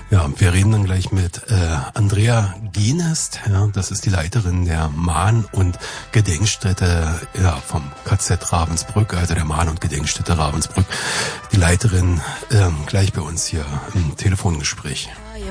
Ja, wir reden dann gleich mit Andrea Genest. Ja, das ist die Leiterin der Mahn- und Gedenkstätte vom KZ Ravensbrück, also der Mahn- und Gedenkstätte Ravensbrück. Die Leiterin gleich bei uns hier im Telefongespräch.